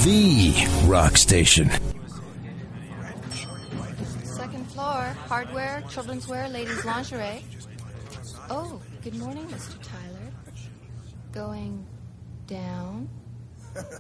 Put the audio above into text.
The rock station. Second floor, hardware, children's wear, ladies' lingerie. Oh, good morning, Mr. Tyler. Going down.